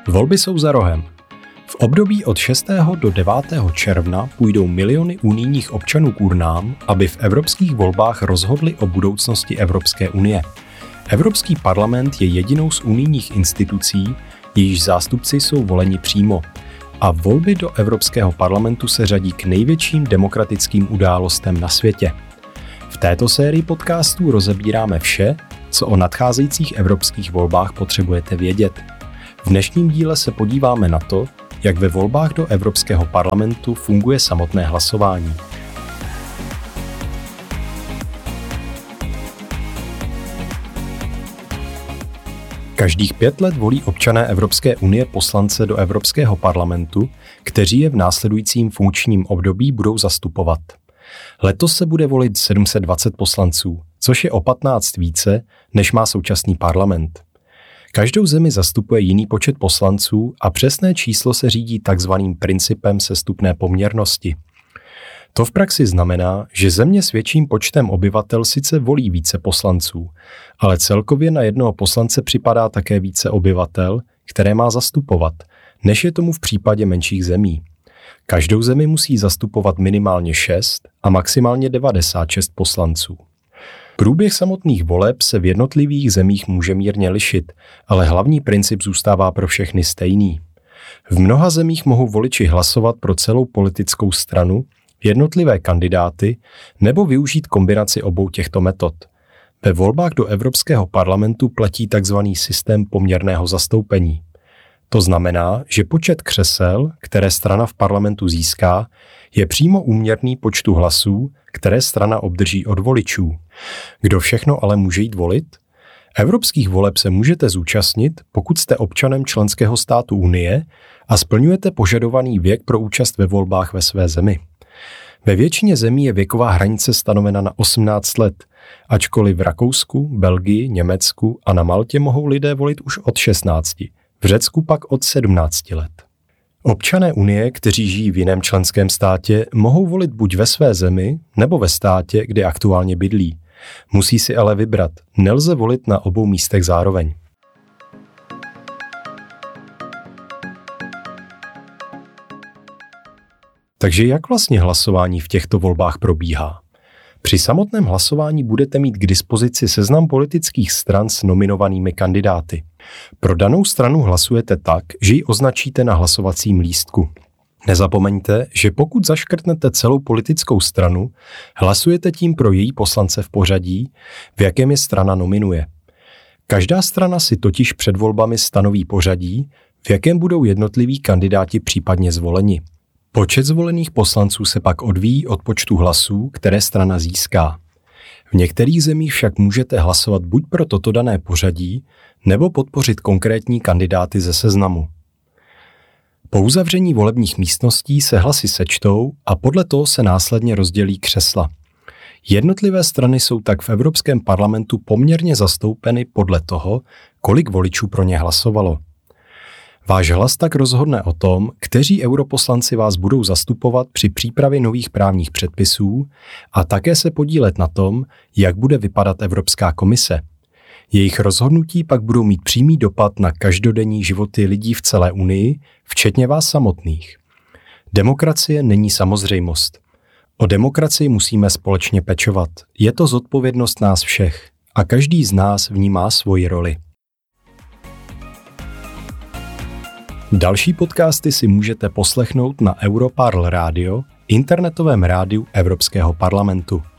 Volby jsou za rohem. V období od 6. do 9. června půjdou miliony unijních občanů k urnám, aby v evropských volbách rozhodli o budoucnosti Evropské unie. Evropský parlament je jedinou z unijních institucí, jejíž zástupci jsou voleni přímo. A volby do Evropského parlamentu se řadí k největším demokratickým událostem na světě. V této sérii podcastů rozebíráme vše, co o nadcházejících evropských volbách potřebujete vědět. V dnešním díle se podíváme na to, jak ve volbách do Evropského parlamentu funguje samotné hlasování. Každých 5 let volí občané Evropské unie poslance do Evropského parlamentu, kteří je v následujícím funkčním období budou zastupovat. Letos se bude volit 720 poslanců, což je o 15 více, než má současný parlament. Každou zemi zastupuje jiný počet poslanců a přesné číslo se řídí takzvaným principem sestupné poměrnosti. To v praxi znamená, že země s větším počtem obyvatel sice volí více poslanců, ale celkově na jednoho poslance připadá také více obyvatel, které má zastupovat, než je tomu v případě menších zemí. Každou zemi musí zastupovat minimálně 6 a maximálně 96 poslanců. Průběh samotných voleb se v jednotlivých zemích může mírně lišit, ale hlavní princip zůstává pro všechny stejný. V mnoha zemích mohou voliči hlasovat pro celou politickou stranu, jednotlivé kandidáty nebo využít kombinaci obou těchto metod. Ve volbách do Evropského parlamentu platí tzv. Systém poměrného zastoupení. To znamená, že počet křesel, které strana v parlamentu získá, je přímo úměrný počtu hlasů, které strana obdrží od voličů. Kdo všechno ale může jít volit? Evropských voleb se můžete zúčastnit, pokud jste občanem členského státu Unie a splňujete požadovaný věk pro účast ve volbách ve své zemi. Ve většině zemí je věková hranice stanovena na 18 let, ačkoliv v Rakousku, Belgii, Německu a na Maltě mohou lidé volit už od 16, v Řecku pak od 17 let. Občané Unie, kteří žijí v jiném členském státě, mohou volit buď ve své zemi, nebo ve státě, kde aktuálně bydlí. Musí si ale vybrat, nelze volit na obou místech zároveň. Takže jak vlastně hlasování v těchto volbách probíhá? Při samotném hlasování budete mít k dispozici seznam politických stran s nominovanými kandidáty. Pro danou stranu hlasujete tak, že ji označíte na hlasovacím lístku. Nezapomeňte, že pokud zaškrtnete celou politickou stranu, hlasujete tím pro její poslance v pořadí, v jakém je strana nominuje. Každá strana si totiž před volbami stanoví pořadí, v jakém budou jednotliví kandidáti případně zvoleni. Počet zvolených poslanců se pak odvíjí od počtu hlasů, které strana získá. V některých zemích však můžete hlasovat buď pro toto dané pořadí, nebo podpořit konkrétní kandidáty ze seznamu. Po uzavření volebních místností se hlasy sečtou a podle toho se následně rozdělí křesla. Jednotlivé strany jsou tak v Evropském parlamentu poměrně zastoupeny podle toho, kolik voličů pro ně hlasovalo. Váš hlas tak rozhodne o tom, kteří europoslanci vás budou zastupovat při přípravě nových právních předpisů a také se podílet na tom, jak bude vypadat Evropská komise. Jejich rozhodnutí pak budou mít přímý dopad na každodenní životy lidí v celé Unii, včetně vás samotných. Demokracie není samozřejmost. O demokracii musíme společně pečovat. Je to zodpovědnost nás všech a každý z nás v ní má svoji roli. Další podcasty si můžete poslechnout na Europarl Radio, internetovém rádiu Evropského parlamentu.